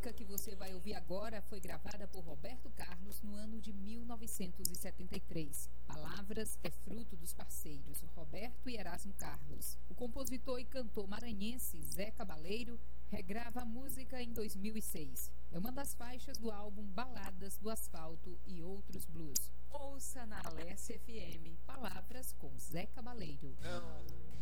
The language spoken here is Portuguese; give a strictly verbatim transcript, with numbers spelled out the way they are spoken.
música que você vai ouvir agora foi gravada por Roberto Carlos no ano de mil novecentos e setenta e três. Palavras é fruto dos parceiros Roberto e Erasmo Carlos. O compositor e cantor maranhense Zé Cabaleiro regrava a música em dois mil e seis. É uma das faixas do álbum Baladas do Asfalto e Outros Blues. Ouça na Alesse F M. Palavras com Zé Cabaleiro. Não.